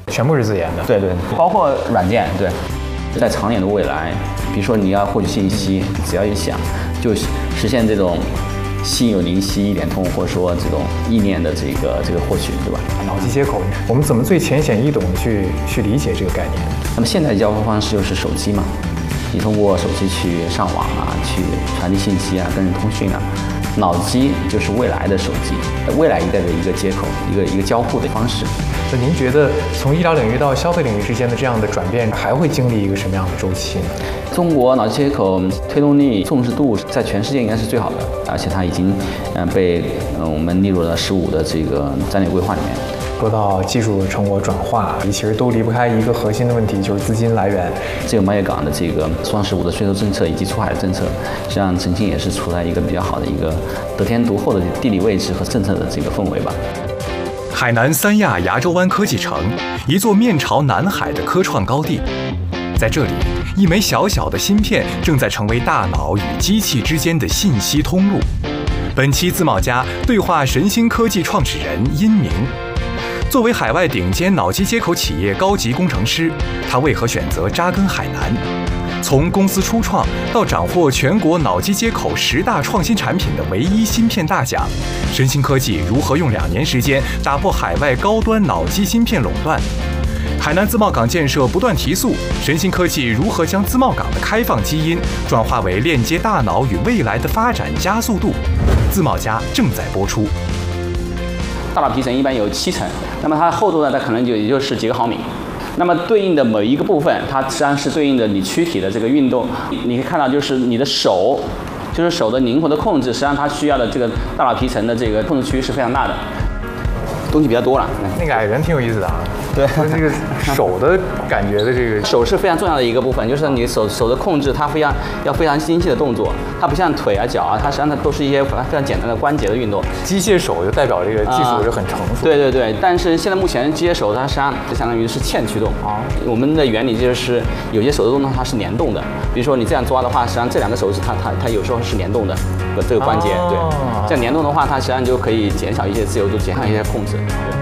全部是自研的。 对对，包括软件。对，在长远的未来，比如说你要获取信息，只要一想，就实现这种心有灵犀一点通，或者说这种意念的这个获取，对吧？ 脑机接口，我们怎么最浅显易懂的去理解这个概念？ 那么现在的交互方式就是手机嘛，你通过手机去上网啊，去传递信息啊，跟人通讯啊。脑机就是未来的手机，未来一代的一个接口，一个交互的方式。 那您觉得从医疗领域到消费领域之间的这样的转变，还会经历一个什么样的周期呢？ 中国脑机接口推动力、重视度在全世界应该是最好的，而且它已经被我们列入了15的这个战略规划里面。 说到技术成果转化，其实都离不开一个核心的问题，就是资金来源。 自由贸易港的这个双15的税收政策以及出海的政策，实际上曾经也是处在一个比较好的一个得天独厚的地理位置和政策的这个氛围吧。 海南三亚牙洲湾科技城，一座面朝南海的科创高地，在这里，一枚小小的芯片正在成为大脑与机器之间的信息通路。本期自贸家对话神星科技创始人殷明。作为海外顶尖脑机接口企业高级工程师，他为何选择扎根海南？从公司初创到斩获全国脑机接口10大创新产品的唯一芯片大奖，神星科技如何用2年时间打破海外高端脑机芯片垄断？海南自贸港建设不断提速，神星科技如何将自贸港的开放基因转化为链接大脑与未来的发展加速度？自贸家正在播出。 大脑皮层一般有7层，那么它的厚度呢，它可能也就是几个毫米。那么对应的某一个部分，它实际上是对应的你躯体的这个运动。你可以看到，就是你的手，就是手的灵活的控制，实际上它需要的这个大脑皮层的这个控制区是非常大的，东西比较多了。 那个矮人挺有意思的啊。 对， 这个手的感觉的这个手是非常重要的一个部分，就是你手的控制，它非常精细的动作，它不像腿啊脚啊，它实际上它都是一些非常简单的关节的运动。 机械手就代表这个技术是很成熟。 对对对，但是现在目前机械手它实际上就相当于是欠驱动啊。我们的原理就是有些手的动作它是联动的，比如说你这样抓的话，实际上这2个手指它有时候是联动的，这个关节对，这样联动的话，它实际上就可以减少一些自由度，减少一些控制。对。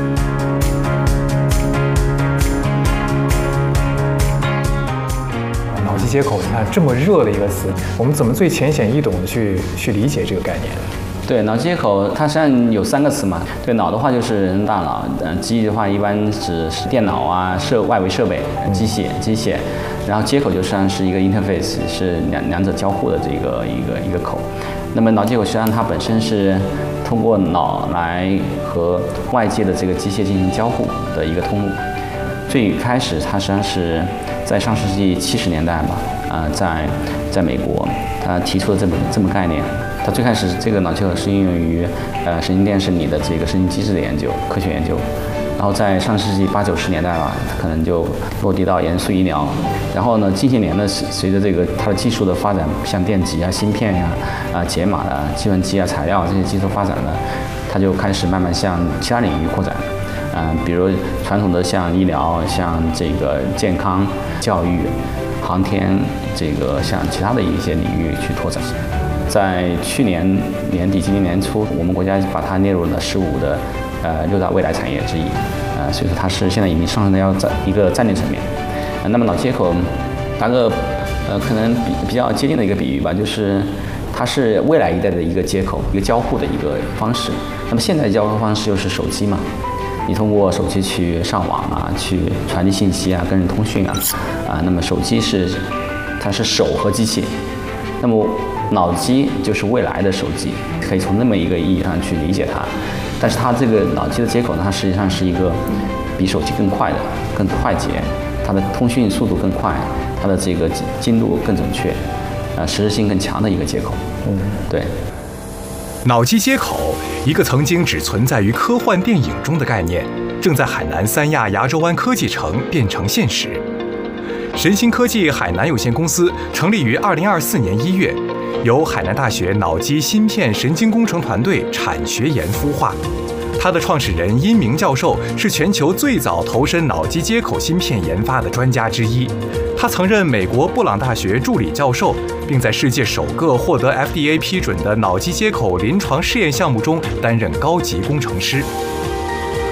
脑机接口，你看这么热的一个词，我们怎么最浅显易懂的去理解这个概念？ 对，脑机接口它实际上有3个词嘛。对，脑的话就是人大脑，机的话一般指是电脑啊、外围设备、机械，然后接口就实际上是一个 interface， 是两者交互的这个一个口。那么脑接口实际上它本身是通过脑来和外界的这个机械进行交互的一个通路。最开始它实际上是在上世纪70年代吧，在美国，他提出了这么概念。他最开始这个脑接口是应用于神经电视里的这个神经机制的研究、科学研究。然后在上世纪80、90年代吧，它可能就落地到严肃医疗。然后呢，近些年呢，随着这个它的技术的发展，像电极啊、芯片呀、解码啊、计算机啊、材料这些技术发展呢，它就开始慢慢向其他领域扩展。比如传统的像医疗、像这个健康、教育、航天，这个像其他的一些领域去拓展。在去年年底、今年年初，我们国家把它列入了15的6大未来产业之一。所以说它是现在已经上升到一个战略层面。那么脑接口，打个可能比较接近的一个比喻吧，就是它是未来一代的一个接口，一个交互的一个方式。那么现在的交互方式又是手机嘛？你通过手机去上网啊，去传递信息啊，跟人通讯啊，那么手机它是手和机器，那么脑机就是未来的手机，可以从那么一个意义上去理解它。但是它这个脑机的接口呢，它实际上是一个比手机更快的、更快捷，它的通讯速度更快，它的这个精度更准确，实时性更强的一个接口。对。 脑机接口，一个曾经只存在于科幻电影中的概念，正在海南三亚牙洲湾科技城变成现实。神星科技海南有限公司成立于2024年1月，由海南大学脑机芯片神经工程团队产学研孵化。它的创始人殷明教授是全球最早投身脑机接口芯片研发的专家之一。他曾任美国布朗大学助理教授，并在世界首个获得 FDA 批准的脑机接口临床试验项目中担任高级工程师。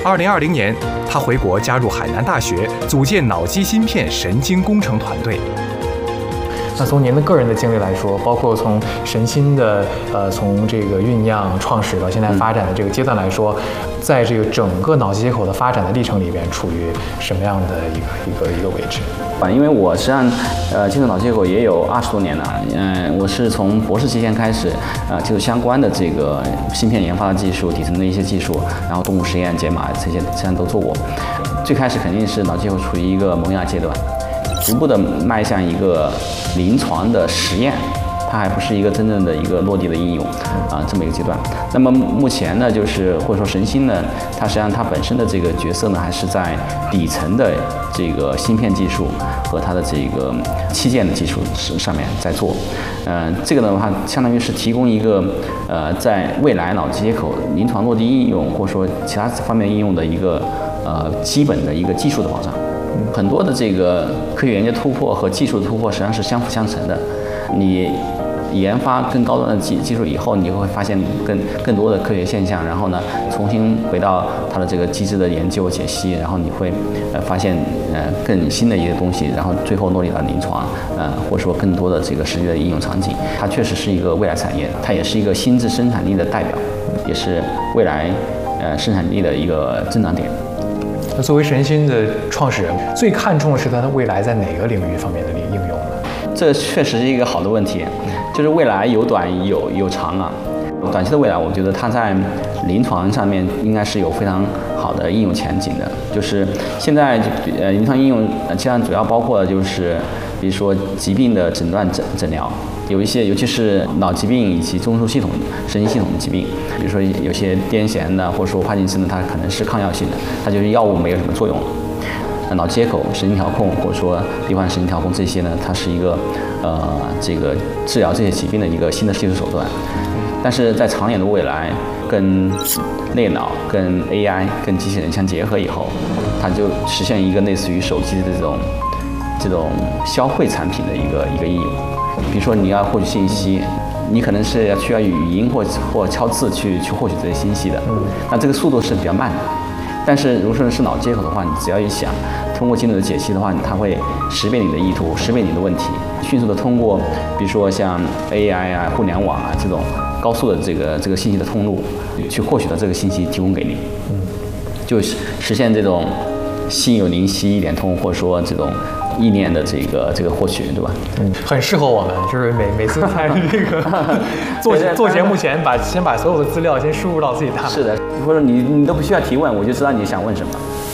2020年，他回国加入海南大学，组建脑机芯片神经工程团队。 那从您的个人的经历来说，包括从神心的从这个酝酿创始到现在发展的这个阶段来说，在这个整个脑机接口的发展的历程里边，处于什么样的一个位置？ 因为我实际上接触脑机接口也有20多年了，我是从博士期间开始接触相关的这个芯片研发的技术、底层的一些技术，然后动物实验、解码这些实际上都做过。最开始肯定是脑机接口处于一个萌芽阶段，逐步的迈向一个临床的实验，它还不是一个真正的一个落地的应用这么一个阶段。那么目前呢，就是或者说神心呢，它实际上它本身的这个角色呢，还是在底层的这个芯片技术和它的这个器件的技术上面在做。这个的话，相当于是提供一个在未来脑机接口临床落地应用或者说其他方面应用的一个基本的一个技术的保障。很多的这个科学研究突破和技术的突破实际上是相辅相成的。你研发更高端的技术以后，你会发现更多的科学现象，然后呢，重新回到它的这个机制的研究解析，然后你会发现更新的一些东西，然后最后落地到临床，或者说更多的这个实际的应用场景。它确实是一个未来产业，它也是一个新质生产力的代表，也是未来生产力的一个增长点。 那作为神心的创始人，最看重的是它的未来在哪个领域方面的应用呢？ 这确实是一个好的问题，就是未来有短有长啊。短期的未来，我觉得它在临床上面应该是有非常好的应用前景的。就是现在临床应用实际上主要包括就是比如说疾病的诊断诊疗，有一些尤其是脑疾病以及中枢系统、神经系统的疾病，比如说有些癫痫的或者说帕金森的，它可能是抗药性的，它就是药物没有什么作用了。脑接口、神经调控或者说闭环神经调控这些呢，它是一个这个治疗这些疾病的一个新的技术手段。但是在长远的未来，跟类脑、跟 AI、跟机器人相结合以后，它就实现一个类似于手机的这种消费产品的一个应用。比如说你要获取信息，你可能是需要语音或敲字去获取这些信息的，那这个速度是比较慢的。但是如果说是脑接口的话，你只要一想，通过精准的解析的话，它会识别你的意图，识别你的问题，迅速的通过比如说像 AI 啊、互联网啊这种高速的这个信息的通路，去获取到这个信息提供给你，就实现这种心有灵犀一点通，或者说这种意念的这个获取，对吧？ 很适合我们，就是每次在这个做节目前，先把所有的资料先输入到自己大脑。 是的，或者你都不需要提问，我就知道你想问什么。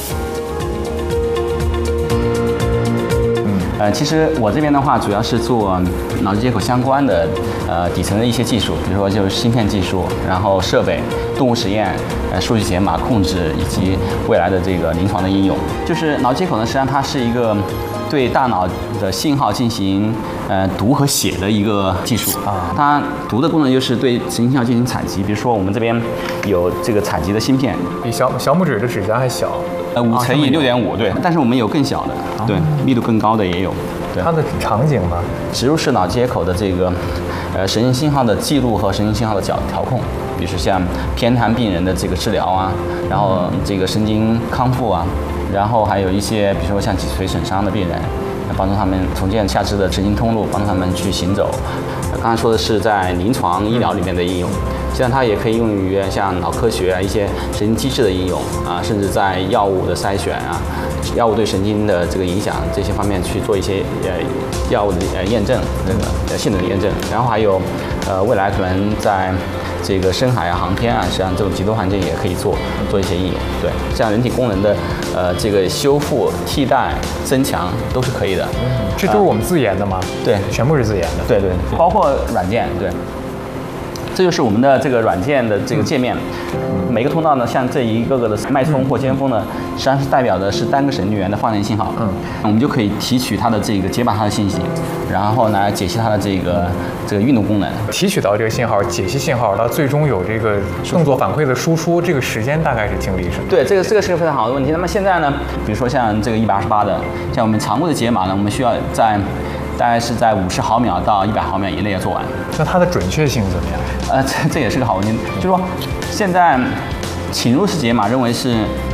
其实我这边的话，主要是做脑机接口相关的底层的一些技术，比如说就是芯片技术，然后设备、动物实验、数据解码控制，以及未来的这个临床的应用。就是脑机接口呢，实际上它是一个对大脑的信号进行读和写的一个技术啊。它读的功能就是对神经信号进行采集，比如说我们这边有这个采集的芯片， 比小拇指的指甲还小。 5乘以6.5，对，但是我们有更小的，对，密度更高的也有。对， 它的场景呢， 植入式脑接口的这个神经信号的记录和神经信号的调控，比如说像偏瘫病人的这个治疗啊，然后这个神经康复啊，然后还有一些比如说像脊髓损伤的病人，帮助他们重建下肢的神经通路，帮助他们去行走。刚才说的是在临床医疗里面的应用，实际上它也可以用于像脑科学啊一些神经机制的应用啊，甚至在药物的筛选啊，药物对神经的这个影响这些方面去做一些药物的验证，这个性能的验证。然后还有未来可能在这个深海啊、航天啊，实际上这种极端环境也可以做一些应用。对，像人体功能的这个修复、替代、增强都是可以的。 这都是我们自研的吗？ 对， 全部是自研的。 对，包括软件，对。这就是我们的这个软件的这个界面，每个通道呢，像这一个个的脉冲或尖峰呢，实际上是代表的是单个神经元的放电信号。我们就可以提取它的这个解码它的信息，然后呢解析它的这个运动功能。提取到这个信号，解析信号，到最终有这个动作反馈的输出，这个时间大概是经历什么？ 对，这个是个非常好的问题。那么现在呢，比如说像这个128的，像我们常规的解码呢，我们需要大概是在50毫秒到100毫秒以内要做完。 那它的准确性怎么样？ 这也是个好问题，就是说现在侵入式解码认为是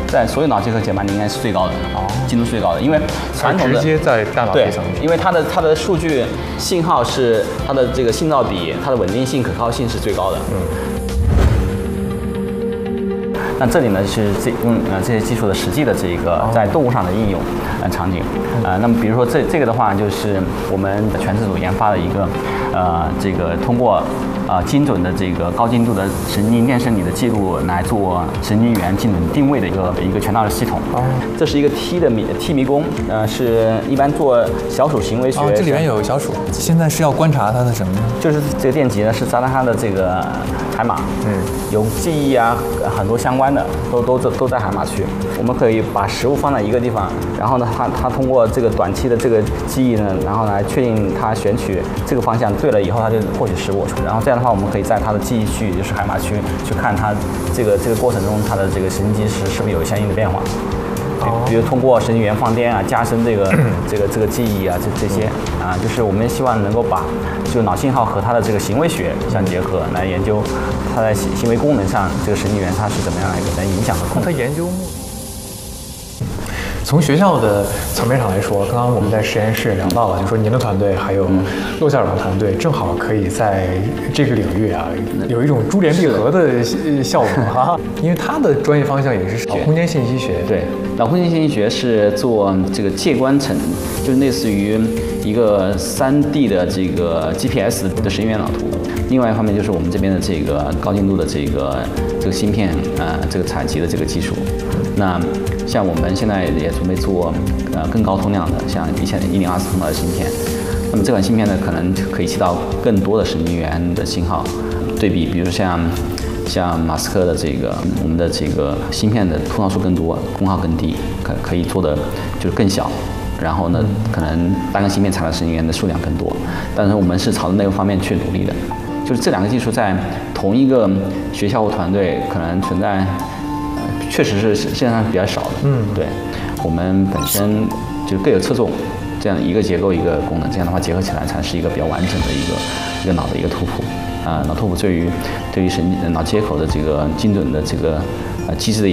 在所有脑结核解码里应该是最高的，精度最高的，因为传统的直接在大脑皮层。 因为它的数据信号是它的这个信噪比，它的稳定性、可靠性是最高的。那这里呢是用这些技术的实际的这个在动物上的应用场景。那么比如说这个的话，就是我们全自主研发的一个这个通过精准的这个高精度的神经电生理的记录来做神经元精准定位的一个全套的系统。这是一个 T 迷宫，是一般做小鼠行为学。 这里面有小鼠，现在是要观察它的什么呢？ 就是这个电极呢是扎在它的这个海马，有记忆啊，很多相关的都在海马区。我们可以把食物放在一个地方，然后呢，它通过这个短期的这个记忆呢，然后来确定它选取这个方向对了以后，它就获取食物。然后这样的话，我们可以在它的记忆区，也就是海马区，去看它这个过程中它的这个神经基石是不是有相应的变化。比如通过神经元放电啊，加深这个记忆啊，这些啊，就是我们希望能够把就脑信号和它的这个行为学相结合，来研究它在行为功能上这个神经元它是怎么样来影响和控制。 它研究从学校的层面上来说，刚刚我们在实验室也聊到了，就说您的团队还有骆校长团队正好可以在这个领域啊有一种珠联璧合的效果哈，因为他的专业方向也是脑空间信息学。 对，脑空间信息学是做这个介观层，就是类似于一个3D 的这个 GPS 的神经元脑图。另外一方面就是我们这边的这个高精度的这个芯片这个采集的这个技术。那像我们现在也准备做更高通量的，像1024通道的芯片。那么这款芯片呢，可能可以起到更多的神经元的信号对比，比如像马斯克的我们的这个芯片的通道数更多，功耗更低，可以做的就是更小。然后呢，可能单个芯片采的神经元的数量更多。但是我们是朝着那个方面去努力的。就是这两个技术在同一个学校或团队可能存在。确实是现在比较少的，对，我们本身就各有侧重，这样一个结构一个功能，这样的话结合起来才是一个比较完整的一个脑的一个图谱。脑图谱对于脑接口的这个精准的这个机制的